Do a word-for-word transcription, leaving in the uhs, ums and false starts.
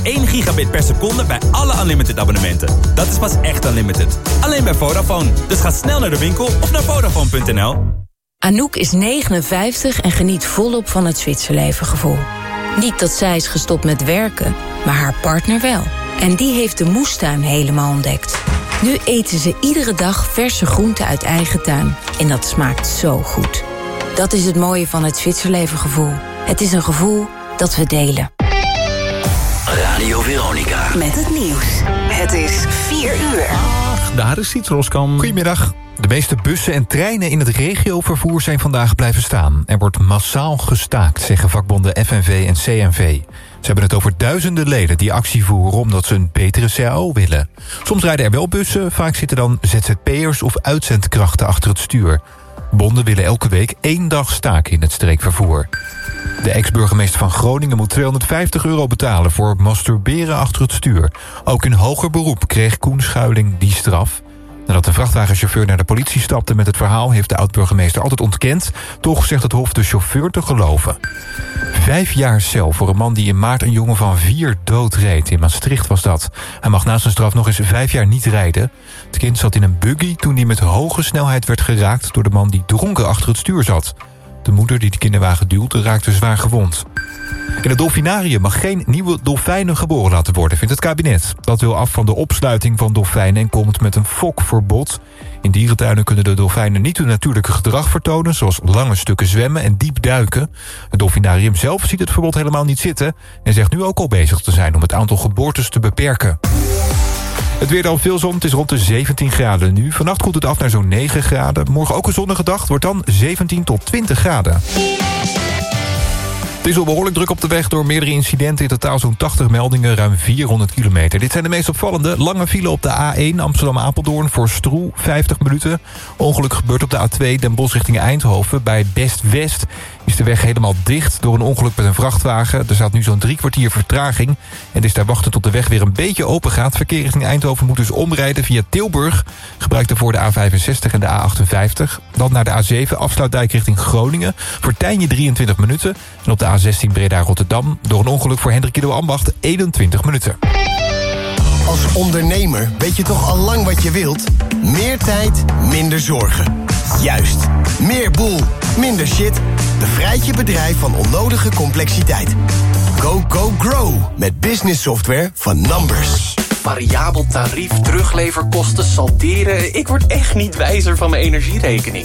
één gigabit per seconde bij alle Unlimited abonnementen. Dat is pas echt Unlimited. Alleen bij Vodafone. Dus ga snel naar de winkel of naar Vodafone punt n l. Anouk is negenenvijftig en geniet volop van het Zwitserlevengevoel. Niet dat zij is gestopt met werken, maar haar partner wel. En die heeft de moestuin helemaal ontdekt. Nu eten ze iedere dag verse groenten uit eigen tuin. En dat smaakt zo goed. Dat is het mooie van het Zwitserlevengevoel. Het is een gevoel dat we delen. Radio Veronica. Met het nieuws. Het is vier uur. Ach, daar is Siets Roskam. Goedemiddag. De meeste bussen en treinen in het regiovervoer zijn vandaag blijven staan. Er wordt massaal gestaakt, zeggen vakbonden F N V en C N V. Ze hebben het over duizenden leden die actie voeren omdat ze een betere C A O willen. Soms rijden er wel bussen, vaak zitten dan Z Z P'ers of uitzendkrachten achter het stuur. Bonden willen elke week één dag staken in het streekvervoer. De ex-burgemeester van Groningen moet tweehonderdvijftig euro betalen voor masturberen achter het stuur. Ook in hoger beroep kreeg Koen Schuiling die straf. Nadat de vrachtwagenchauffeur naar de politie stapte met het verhaal, heeft de oud-burgemeester altijd ontkend. Toch zegt het Hof de chauffeur te geloven. Vijf jaar cel voor een man die in maart een jongen van vier doodreed. In Maastricht was dat. Hij mag na zijn straf nog eens vijf jaar niet rijden. Het kind zat in een buggy toen hij met hoge snelheid werd geraakt door de man die dronken achter het stuur zat. De moeder die de kinderwagen duwde raakte zwaar gewond. In het dolfinarium mag geen nieuwe dolfijnen geboren laten worden, vindt het kabinet. Dat wil af van de opsluiting van dolfijnen en komt met een fokverbod. In dierentuinen kunnen de dolfijnen niet hun natuurlijke gedrag vertonen, zoals lange stukken zwemmen en diep duiken. Het dolfinarium zelf ziet het verbod helemaal niet zitten en zegt nu ook al bezig te zijn om het aantal geboortes te beperken. Het weer dan veel zon, het is rond de zeventien graden nu. Vannacht koelt het af naar zo'n negen graden. Morgen ook een zonnige dag, wordt dan zeventien tot twintig graden. Het is al behoorlijk druk op de weg door meerdere incidenten. In totaal zo'n tachtig meldingen, ruim vierhonderd kilometer. Dit zijn de meest opvallende. Lange file op de A één Amsterdam-Apeldoorn voor Stroe, vijftig minuten. Ongeluk gebeurt op de A twee Den Bosch richting Eindhoven. Bij Best-West is de weg helemaal dicht door een ongeluk met een vrachtwagen. Er staat nu zo'n drie kwartier vertraging. En het is daar wachten tot de weg weer een beetje open gaat. Verkeer richting Eindhoven moet dus omrijden via Tilburg. Gebruik daarvoor de A vijfenzestig en de A achtenvijftig. Dan naar de A zeven Afsluitdijk richting Groningen. Voor Tijnje drieëntwintig minuten. En op de A zestien Breda-Rotterdam door een ongeluk voor Hendrik Ido Ambacht eenentwintig minuten. Als ondernemer weet je toch al lang wat je wilt? Meer tijd, minder zorgen. Juist. Meer boel, minder shit. Bevrijd je bedrijf van onnodige complexiteit. Go, go, grow. Met business software van Numbers. Variabel tarief, terugleverkosten, salderen. Ik word echt niet wijzer van mijn energierekening.